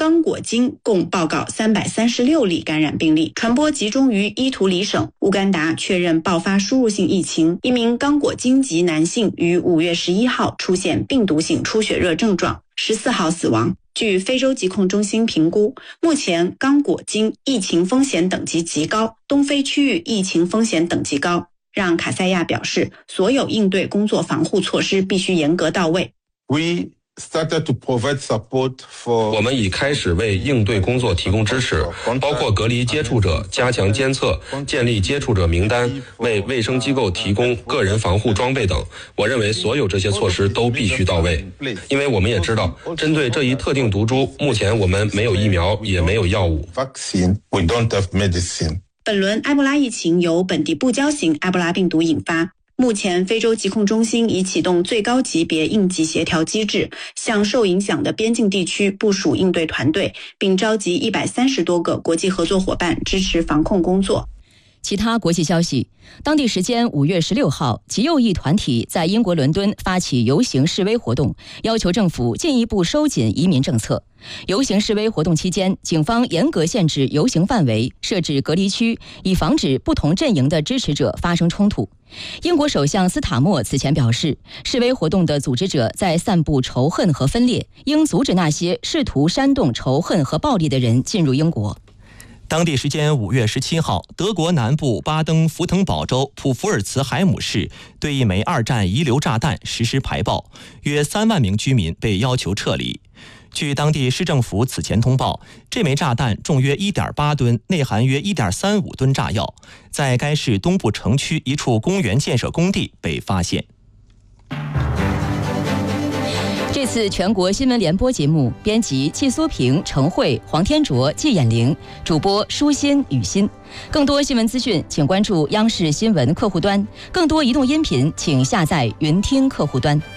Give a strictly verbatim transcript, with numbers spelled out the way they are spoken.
刚果金共报告三百三十六例感染病例，传播集中于伊图里省。乌干达确认爆发输入性疫情，一名刚果金籍男性于五月十一号出现病毒性出血热症状，十四号死亡。据非洲疾控中心评估，目前刚果金疫情风险等级极高，东非区域疫情风险等级高，让卡塞亚表示，所有应对工作防护措施必须严格到位。 We started to provide support for 我们已开始为应对工作提供支持，包括隔离接触者、加强监测、建立接触者名单、为卫生机构提供个人防护装备等。我认为所有这些措施都必须到位，因为我们也知道，针对这一特定毒株，目前我们没有疫苗，也没有药物。 vaccine, we don't have medicine. 本轮埃博拉疫情由本地不交型埃博拉病毒引发。目前非洲疾控中心已启动最高级别应急协调机制，向受影响的边境地区部署应对团队，并召集一百三十多个国际合作伙伴支持防控工作。 其他国际消息，当地时间五月十六号，极右翼团体在英国伦敦发起游行示威活动，要求政府进一步收紧移民政策。游行示威活动期间，警方严格限制游行范围，设置隔离区，以防止不同阵营的支持者发生冲突。英国首相斯塔默此前表示，示威活动的组织者在散布仇恨和分裂，应阻止那些试图煽动仇恨和暴力的人进入英国。 当地时间五月十七号，德国南部巴登符腾堡州普福尔茨海姆市对一枚二战遗留炸弹实施排爆，约三万名居民被要求撤离。据当地市政府此前通报，这枚炸弹重约 一点八吨，内含约 一点三五吨炸药，在该市东部城区一处公园建设工地被发现。 这次全国新闻联播节目，编辑季苏平、程慧、黄天卓、季衍玲，主播舒心、雨欣。更多新闻资讯，请关注央视新闻客户端；更多移动音频，请下载云听客户端。